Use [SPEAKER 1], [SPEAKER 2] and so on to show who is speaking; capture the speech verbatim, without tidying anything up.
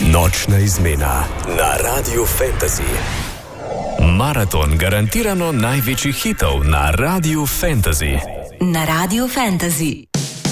[SPEAKER 1] Nočna izmena na Radiu Fantasy. Maraton garantirano največjih hitov na Radiu Fantasy.
[SPEAKER 2] Na Radiu Fantasy.